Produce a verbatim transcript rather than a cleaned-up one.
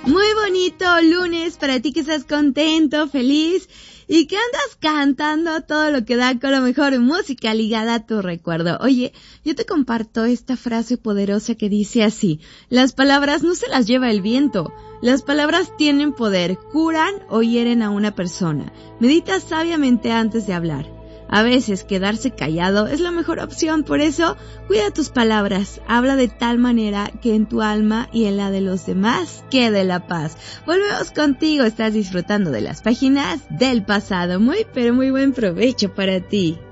Muy bonito lunes para ti que estás contento, feliz y que andas cantando todo lo que da con la mejor música ligada a tu recuerdo. Oye, yo te comparto esta frase poderosa que dice así: las palabras no se las lleva el viento, las palabras tienen poder, curan o hieren a una persona. Medita sabiamente antes de hablar. A veces quedarse callado es la mejor opción, por eso cuida tus palabras, habla de tal manera que en tu alma y en la de los demás quede la paz. Volvemos contigo, estás disfrutando de las páginas del pasado. Muy pero muy buen provecho para ti.